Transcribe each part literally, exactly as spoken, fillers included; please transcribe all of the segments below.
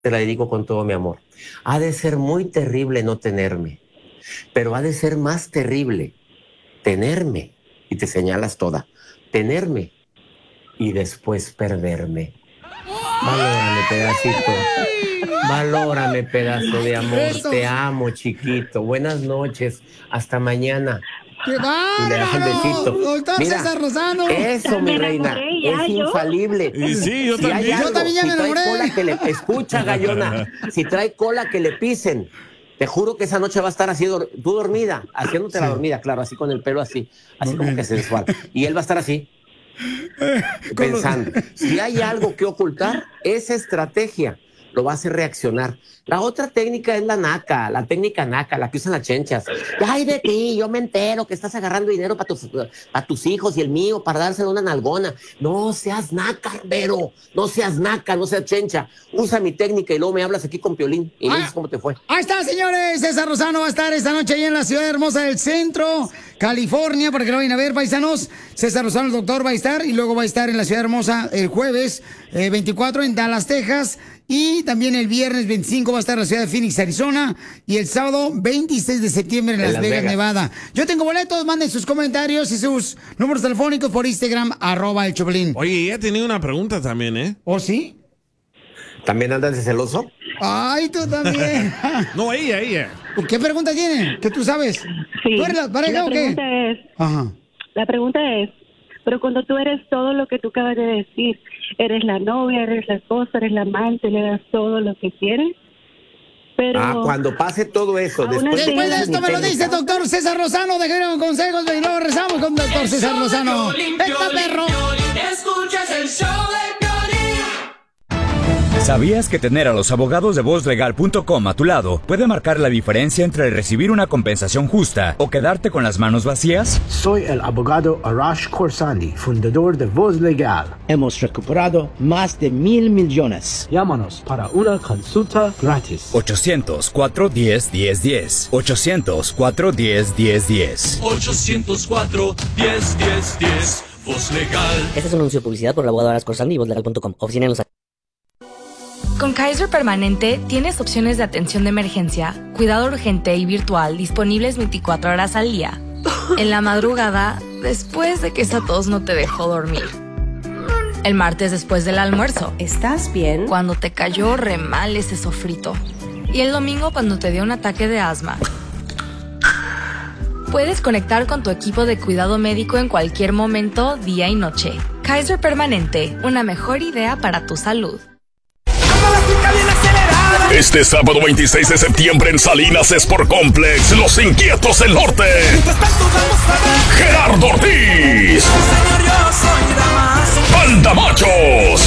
te la dedico con todo mi amor. Ha de ser muy terrible no tenerme, pero ha de ser más terrible tenerme, y te señalas toda, tenerme y después perderme. Valórame, pedacito. Valórame, pedazo de amor. Eso. Te amo, chiquito. Buenas noches. Hasta mañana. ¡Qué Y le das el bárbaro! besito. Doctor Mira, César Rosano. Eso, mi Me reina, enamoré ya, es yo. infalible. Y sí, yo Si hay también. algo, Yo también ya si me trae enamoré. cola que le escucha, Gallona. Si trae cola que le pisen. Te juro que esa noche va a estar así, dor- tú dormida, haciéndote la dormida, claro, así con el pelo así, así como que sensual. Y él va a estar así, Con los- pensando. Si hay algo que ocultar, esa estrategia lo va a hacer reaccionar. La otra técnica es la naca, la técnica naca, la que usan las chenchas. Ay, de ti, yo me entero que estás agarrando dinero para tus, pa' tus hijos y el mío para dárselo a una nalgona. No seas naca, Vero, no seas naca, no seas chencha. Usa mi técnica y luego me hablas aquí con Piolín y me Ah. dices cómo te fue. Ahí está, señores. César Rosano va a estar esta noche ahí en la ciudad hermosa del centro, California, para que lo vayan a ver, paisanos. César Rosano, el doctor, va a estar y luego va a estar en la ciudad hermosa el jueves eh, veinticuatro en Dallas, Texas. Y también el viernes veinticinco va a estar en la ciudad de Phoenix, Arizona. Y el sábado veintiséis de septiembre en, En Las, Las Vegas, Vegas. Nevada. Yo tengo boletos, manden sus comentarios y sus números telefónicos por Instagram, arroba el Choplin. Oye, ella tenía una pregunta también, ¿eh? ¿O sí? ¿También andas de celoso? Ay, tú también. No, ella, ella. ¿Qué pregunta tiene? ¿Qué tú sabes? Sí. ¿Tú eres la pareja la o qué? pregunta es, Ajá. la pregunta es, pero cuando tú eres todo lo que tú acabas de decir, eres la novia, eres la esposa, eres la amante, le das todo lo que quieres, pero Ah, cuando pase todo eso, Aún después así- Después de dices esto mi me lo técnica. dice doctor César Rosano, dejaron consejos y luego rezamos con doctor César Rosano. ¡Está perro! Escuchas el show de Piolín. ¿Sabías que tener a los abogados de voz legal punto com a tu lado puede marcar la diferencia entre recibir una compensación justa o quedarte con las manos vacías? Soy el abogado Arash Khorsandi, fundador de Voz Legal. Hemos recuperado más de mil millones. Llámanos para una consulta gratis. ochocientos, cuatro uno cero, uno cero uno cero. ochocientos, cuatro uno cero, uno cero uno cero. ochocientos cuatro, diez, diez, diez. Voz Legal. Este es un anuncio de publicidad por el abogado Arash Khorsandi y voz legal punto com. Oficina en Los Ángeles. Con Kaiser Permanente tienes opciones de atención de emergencia, cuidado urgente y virtual disponibles veinticuatro horas al día. En la madrugada, después de que esa tos no te dejó dormir. El martes después del almuerzo. ¿Estás bien? Cuando te cayó re mal ese sofrito. Y el domingo cuando te dio un ataque de asma. Puedes conectar con tu equipo de cuidado médico en cualquier momento, día y noche. Kaiser Permanente, una mejor idea para tu salud. Este sábado veintiséis de septiembre en Salinas Sport Complex, Los Inquietos del Norte. Gerardo Ortiz. Banda Machos.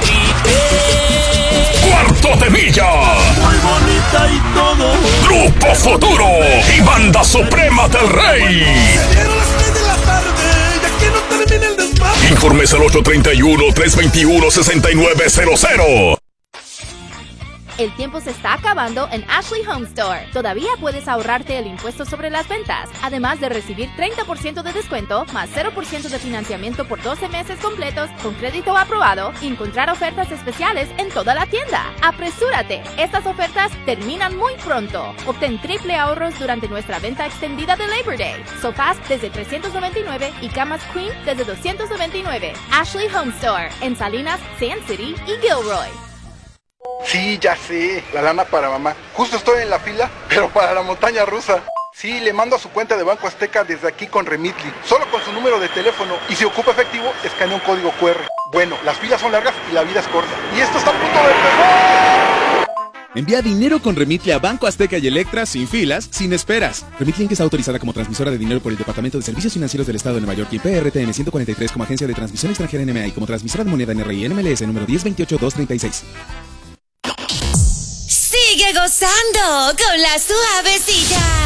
Cuarto de Milla. Muy bonita y todo. Grupo Futuro y Banda Suprema del Rey. Pero las tres de la tarde, ya que no termine el desmadre. Informes al ocho tres uno, tres dos uno, seis nueve cero cero. El tiempo se está acabando en Ashley Home Store. Todavía puedes ahorrarte el impuesto sobre las ventas, además de recibir treinta por ciento de descuento, más cero por ciento de financiamiento por doce meses completos con crédito aprobado y encontrar ofertas especiales en toda la tienda. ¡Apresúrate! Estas ofertas terminan muy pronto. Obtén triple ahorros durante nuestra venta extendida de Labor Day. Sofás desde trescientos noventa y nueve y camas Queen desde doscientos noventa y nueve. Ashley Home Store, en Salinas, Sand City y Gilroy. Sí, ya sé, la lana para mamá. Justo estoy en la fila, pero para la montaña rusa. Sí, le mando a su cuenta de Banco Azteca desde aquí con Remitly, solo con su número de teléfono. Y si ocupa efectivo, escanea un código cu erre. Bueno, las filas son largas y la vida es corta. Y esto está a punto de empezar. Envía dinero con Remitly a Banco Azteca y Electra sin filas, sin esperas. Remitly Inc está autorizada como transmisora de dinero por el Departamento de Servicios Financieros del Estado de Nueva York y P R T N ciento cuarenta y tres como agencia de transmisión extranjera N M A y como transmisora de moneda N R I N M L S número diez veintiocho dos treinta y seis. Sigue gozando con la suavecilla.